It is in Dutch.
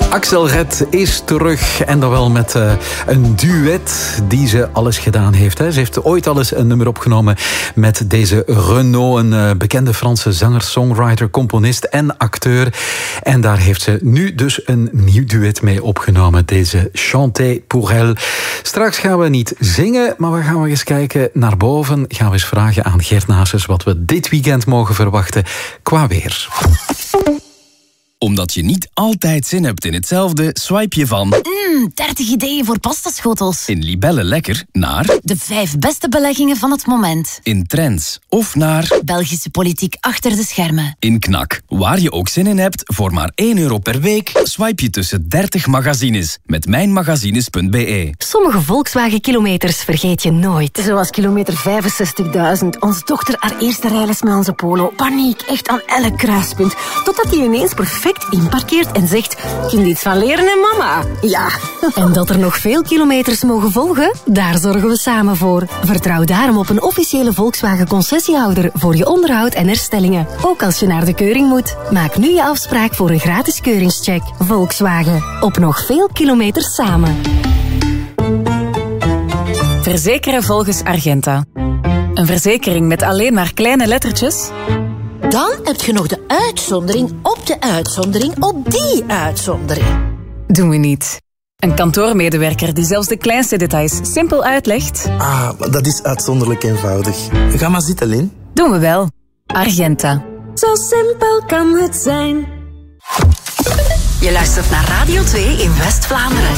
Axel Red is terug en dan wel met een duet die ze alles gedaan heeft. Hè. Ze heeft ooit al eens een nummer opgenomen met deze Renaud, een bekende Franse zanger, songwriter, componist en acteur. En daar heeft ze nu dus een nieuw duet mee opgenomen, deze Chanter pour elle. Straks gaan we niet zingen, maar we gaan eens kijken naar boven. Gaan we eens vragen aan Gert Naasses wat we dit weekend mogen verwachten qua weer. Omdat je niet altijd zin hebt in hetzelfde, swipe je van 30 ideeën voor pastaschotels. in Libelle Lekker naar De 5 beste beleggingen van het moment. in Trends of naar Belgische politiek achter de schermen. in Knak. Waar je ook zin in hebt, voor maar €1 per week, swipe je tussen 30 magazines met mijnmagazines.be. Sommige Volkswagen-kilometers vergeet je nooit. Zoals kilometer 65.000. Onze dochter haar eerste rijles met onze Polo. Paniek, echt aan elk kruispunt. Totdat hij ineens perfect inparkeert en zegt... Kind iets van leren, hè, mama? Ja. En dat er nog veel kilometers mogen volgen? Daar zorgen we samen voor. Vertrouw daarom op een officiële Volkswagen-concessiehouder voor je onderhoud en herstellingen. Ook als je naar de keuring moet. Maak nu je afspraak voor een gratis keuringscheck. Volkswagen. Op nog veel kilometers samen. Verzekeren volgens Argenta. Een verzekering met alleen maar kleine lettertjes? Dan heb je nog de uitzondering op de uitzondering op die uitzondering. Doen we niet. Een kantoormedewerker die zelfs de kleinste details simpel uitlegt? Ah, dat is uitzonderlijk eenvoudig. Ga maar zitten, Lin. Doen we wel. Argenta. Zo simpel kan het zijn. Je luistert naar Radio 2 in West-Vlaanderen.